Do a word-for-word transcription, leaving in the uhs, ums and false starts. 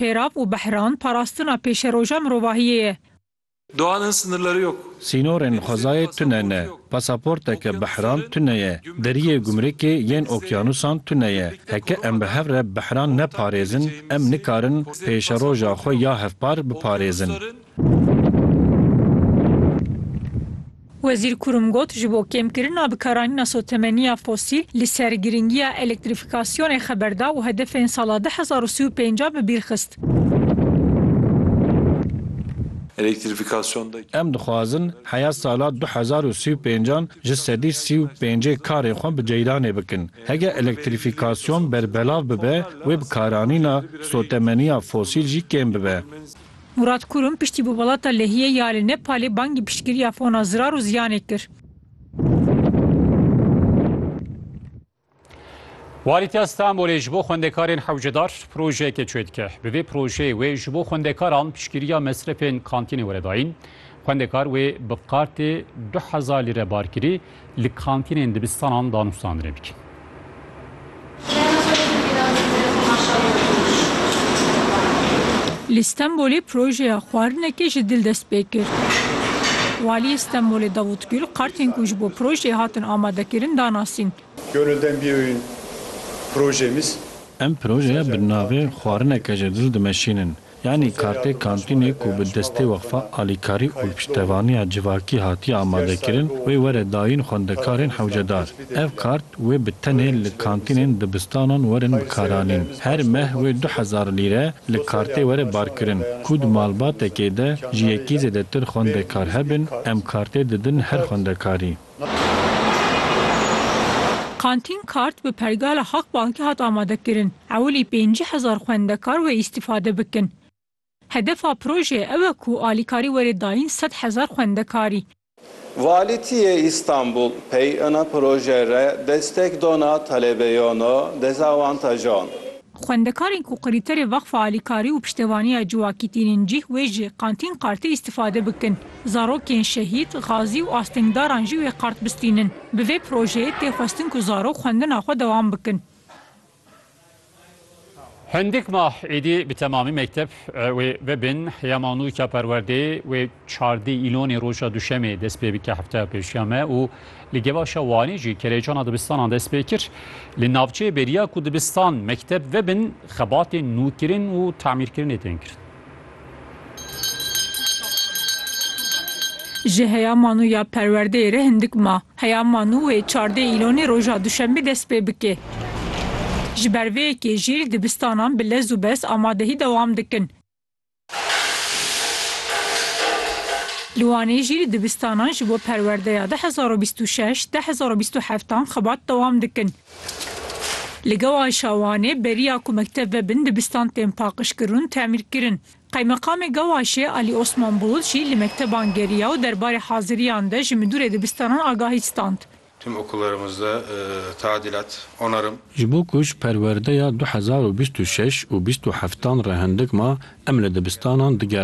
pêrav û behran parastina pêşeroja mirovahiyê ye. Doğanın sınırları yok. Sînorên xwezayê tune ne, pasaporteke behran tune ye, deriyê gumrikê yên okyanusan tune ye. Heke em bi hev re behran neparêzin, em nikarin pêşeroja xwe ya hevpar biparêzin. Wezîr Kurum got ji bo kêmkirina bikaranîna sotemeniya fosîl li sergiringiya elektrîfikasyonê xeberda û hedefên sala di hezar û sî û pênca bi bîr xist. Elektrifikasyonda Em dixwazin heya sala du hezar û sî û pêncan ji sedî sî û pêncê karê xwe bi ceyranê bikin. Hege elektrîfikasyon berbelav bibe wê bikaranîna sotemeniya fosîl jî kêm bibe. Murat Kurum piştî bu balata lehiyê ya li Nepalê bangî piştgiriya fona zirar û ziyanê kir. Walîtiya Stenbolê ji bo xwendekarên hewcedar projeyeke çê dike. Bi vê projeyê wê ji bo xwendekaran piştgiriya mesrefên kantînê were dayîn. Xwendekar wê bi qartê du hezar lîre barkirî li kantînên dibistanan danûstandirê bikin. Li Stenbolê projeya xwarinekê ji dil dest pê kir. Walî Stenbolê Davut Gül qartên ku ji bo projeyê hatin amadekirin danasîn. Gönülden bir oyun projemiz. Em projeya bi navê xwarineke ji dil dimeşînin. Yani kartê kantînê ku bi destê Weqfa Alîkarî û piştevaniya civakî hatiye amadekirin wê were dayîn xwendekarên hewcedar. Ev kart wê bi tenê li kantînên dibistanan werin bikaranîn. Her meh wê du hezar lîre li kartê were barkirin. Ku di malbatekê de ji yekî zêdetir xwendekar hebin, em kartê didin her xwendekarî. Kantîn kart bi pergala Haqbankê hat amadekirin. Ewilî pêncî hezar xwendekar wê îstîfade bikin. Hedefa projeyê ew e ku alîkarî werê dayîn sed hezar xwendekarî. Valitiye İstanbul pey ana projere destek dona talebeyano dezavantajon. Xwendekarên ku qirîterê Veqfa Alîkarî û piştevaniya civakî tînin cih wê ji kantîn kartê îstîfade bikin. Zarokên şehîd, gazî û astengdaran jî wê kart bistînin. Bi vê projeyê tê xwestin ku zarok xwendina xwe dewam bikin. Hendik mah êdî bi temamî mekteb wê vebin heyamanûka perwerdê wê çardê îlonê roja duşemê dest pê bike hefteya pêşiya me û li gevaşa wanî jî kerêcana dibistanan dest pê kir. Li navçeyê beriya ku dibistan mekteb vebin xebatên nûkirin û temîrkirinê tên kirin. Ji heyamanûya perwerdeyê re hindik ma. Heyamanû wê çardê îlonê roja duşembê dest pê bike. Ji ber vê yekê jî dibistanan bi lez û bes amadehî dewam dikin. Li Wanê jî dibistanan ji bo perwerdeya de hezar û bîst û şeş de hezar û bîst û heftan xebat dewam dikin. Li Gewaşa Wanê beriya ku mekteb vebin dibistan tên paqijkirin û temîrkirin. Qaymeqamê Gewaşê Alî Osman Bulut jî li mekteban geriya û derbarê haziriyan de ji müdûrê dibistanan agahî stand. Tüm okullarımızda e, tadilat, onarım. Ji bo ku ji perwerdeya du hezar û bîst û şeş û bîst û heftan re hindik ma em li dibistanan diger